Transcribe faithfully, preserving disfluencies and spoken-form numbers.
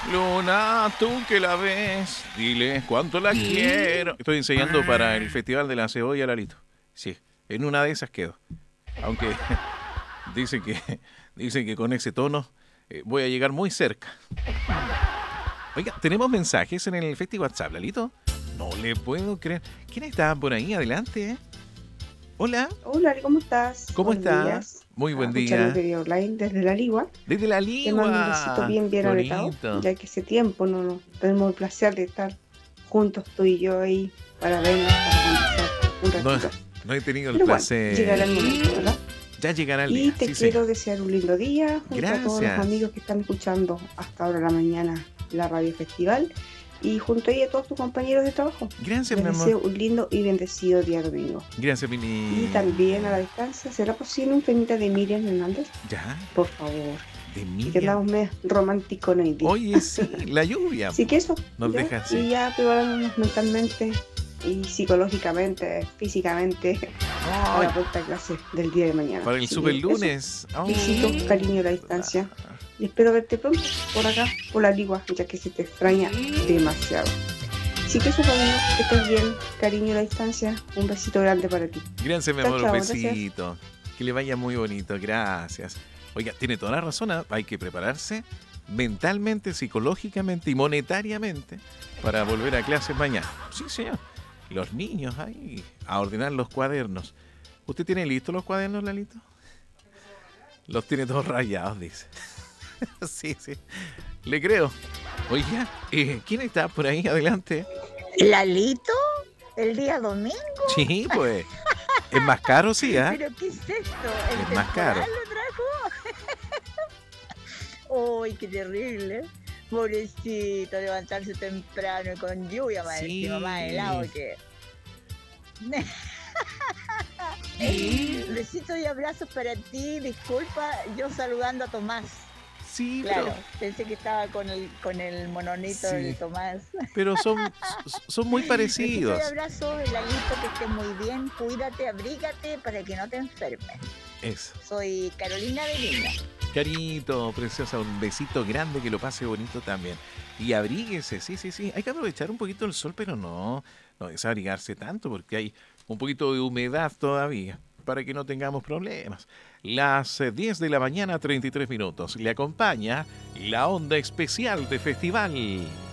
Luna, tú que la ves, dile cuánto la quiero. Estoy enseñando para el Festival de la Cebolla, Lalito. Sí, en una de esas quedo. Aunque dicen que, dicen que con ese tono eh, voy a llegar muy cerca. Oiga, tenemos mensajes en el Festival WhatsApp, Lalito. No le puedo creer. ¿Quién está por ahí? Adelante. Hola. Hola, ¿cómo estás? ¿Cómo Buenos está? días. Muy buen Escuchando día. querido online desde la Ligua. Desde la Te mando un besito Ligua. bien, bien Qué apretado, bonito. ya que ese tiempo no nos tenemos el placer de estar juntos tú y yo ahí para vernos, para conversar un No, ratito. no he tenido el Pero bueno, placer. llegará el momento, ¿verdad? Ya llegará el Y día. te Sí, quiero señor. desear un lindo día junto a todos los Gracias. amigos que están escuchando hasta ahora de la mañana la Radio Festival y junto a ella a todos tus compañeros de trabajo. Gracias, Les mi amor. deseo un lindo y bendecido día domingo. Gracias, Mini. Y también a la distancia, ¿será posible un temita de Miriam Hernández? Ya, Por favor. de Y que Miriam. andamos medio románticos hoy día. Oye, sí, la lluvia. Así que eso. Nos ¿ya? deja así. Y ya preparándonos mentalmente y psicológicamente, físicamente, a Ay, la vuelta a clase del día de mañana. para el Así super que eso. lunes. Ay. Besitos, cariño a la distancia. Y espero verte pronto por acá, por la Ligua, ya que se te extraña demasiado. Así que eso, Pablo, que estés bien, cariño a la distancia. Un besito grande para ti. Gracias, mi Chao, amor. Un chao, gracias. besito. Que le vaya muy bonito. Gracias. Oiga, tiene toda la razón. ¿eh? Hay que prepararse mentalmente, psicológicamente y monetariamente para volver a clases mañana. Sí, señor. Los niños ahí a ordenar los cuadernos. ¿Usted tiene listos los cuadernos, Lalito? Los tiene todos rayados, dice. Sí, sí. Le creo. Oiga, eh, ¿quién está por ahí adelante? ¿Lalito? ¿El día domingo? Sí, pues. Es más caro, sí, ¿ah? ¿eh? ¿Pero qué es esto? ¿El Es más caro. temporal lo trajo? ¡Uy, qué terrible! Pobrecito, levantarse temprano y con lluvia, más Sí. encima, más helado que... Besitos y abrazos para ti. Disculpa, yo saludando a Tomás. Sí, Claro, pero, pensé que estaba con el, con el mononito Sí. de Tomás. pero son, son muy parecidos. Besitos y abrazos, Lalito, que estés muy bien. Cuídate, abrígate para que no te enfermes. Eso. Soy Carolina de Lima. Carito, preciosa, un besito grande, que lo pase bonito también. Y abríguese, sí, sí, sí. Hay que aprovechar un poquito el sol, pero no, no desabrigarse tanto porque hay un poquito de humedad todavía para que no tengamos problemas. Las eh, diez de la mañana, treinta y tres minutos. Le acompaña la onda especial de festival.